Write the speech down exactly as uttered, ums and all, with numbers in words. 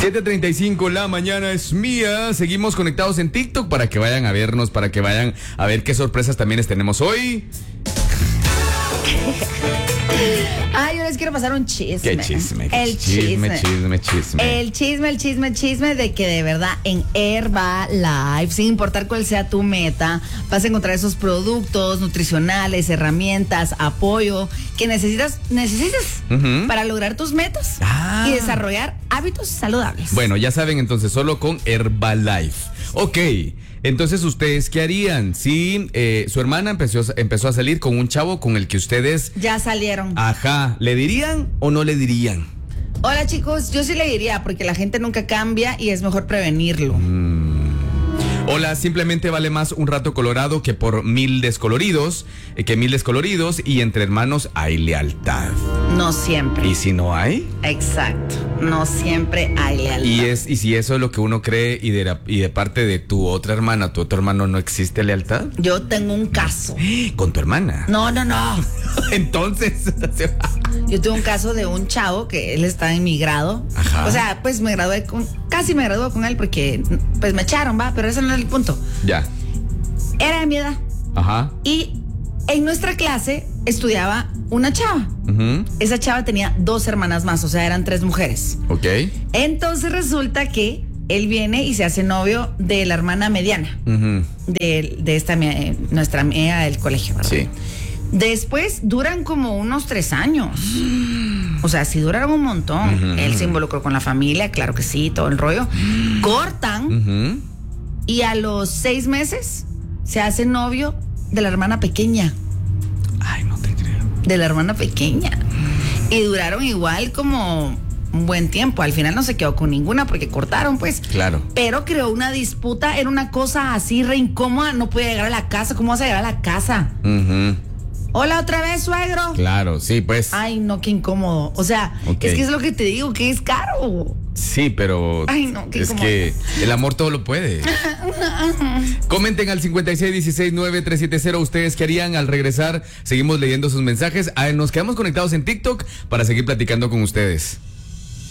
siete treinta y cinco, la mañana es mía. Seguimos conectados en TikTok para que vayan a vernos, para que vayan a ver qué sorpresas también les tenemos hoy. Ay, yo les quiero pasar un chisme. ¿Qué chisme? ¿Qué el chisme, chisme, chisme, chisme. El chisme, el chisme, el chisme de que de verdad en Herbalife, sin importar cuál sea tu meta, vas a encontrar esos productos nutricionales, herramientas, apoyo que necesitas, necesitas Uh-huh. para lograr tus metas Ah. y desarrollar hábitos saludables. Bueno, ya saben, entonces solo con Herbalife. Ok, entonces ustedes, ¿qué harían si eh, su hermana empezó, empezó a salir con un chavo con el que ustedes... Ya salieron. Ajá, ¿le dirían o no le dirían? Hola chicos, yo sí le diría porque la gente nunca cambia y es mejor prevenirlo. Hola, simplemente vale más un rato colorado que por mil descoloridos, eh, que mil descoloridos, y entre hermanos hay lealtad. No siempre. ¿Y si no hay? Exacto, no siempre hay lealtad. Y es y si eso es lo que uno cree y de, la, y de parte de tu otra hermana, tu otro hermano, ¿no existe lealtad? Yo tengo un caso. ¿Con tu hermana? No, no, no. Entonces... Yo tuve un caso de un chavo que él estaba en mi grado. Ajá. O sea, pues me gradué con, casi me gradué con él porque pues me echaron, va, pero ese no es el punto. Ya. Era de mi edad. Ajá. Y en nuestra clase estudiaba una chava. Uh-huh. Esa chava tenía dos hermanas más, o sea, eran tres mujeres. Ok. Entonces resulta que él viene y se hace novio de la hermana mediana. Uh-huh. De, de esta, eh, nuestra amiga del colegio, ¿verdad? Sí. Después duran como unos tres años. O sea, sí duraron un montón. Uh-huh. Él se involucró con la familia, claro que sí, todo el rollo. Cortan Uh-huh. y a los seis meses se hace novio de la hermana pequeña. Ay, no te creo. De la hermana pequeña. Y duraron igual como un buen tiempo. Al final no se quedó con ninguna porque cortaron, pues. Claro. Pero creó una disputa, era una cosa así re incómoda. No podía llegar a la casa. ¿Cómo vas a llegar a la casa? Uh-huh. Hola, otra vez, suegro. Claro, sí, pues. Ay, no, qué incómodo. O sea, Ok. es que es lo que te digo, que es caro. Sí, pero Ay, no, qué es incómodo. que el amor todo lo puede. Comenten al cincuenta y seis dieciséis nueve tres siete cero. ¿Ustedes qué harían al regresar? Seguimos leyendo sus mensajes. Ah, nos quedamos conectados en TikTok para seguir platicando con ustedes.